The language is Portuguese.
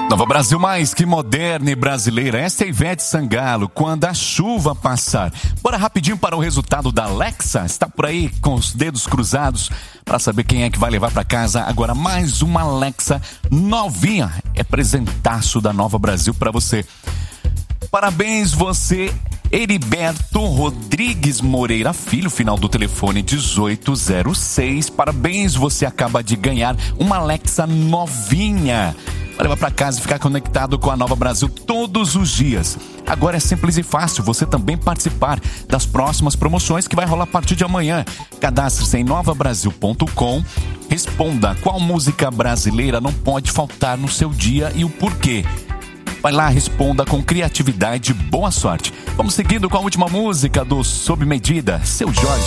Nova Brasil mais que moderna e brasileira. Esta é a Ivete Sangalo, Quando a Chuva Passar. Bora rapidinho para o resultado da Alexa. Está por aí com os dedos cruzados para saber quem é que vai levar para casa agora mais uma Alexa novinha. É presentaço da Nova Brasil para você. Parabéns você, Heriberto Rodrigues Moreira Filho, final do telefone 1806. Parabéns, você acaba de ganhar uma Alexa novinha. Vai levar para casa e ficar conectado com a Nova Brasil todos os dias. Agora é simples e fácil você também participar das próximas promoções que vai rolar a partir de amanhã. Cadastre-se em novabrasil.com. Responda qual música brasileira não pode faltar no seu dia e o porquê. Vai lá, responda com criatividade e boa sorte. Vamos seguindo com a última música do Sob Medida, Seu Jorge.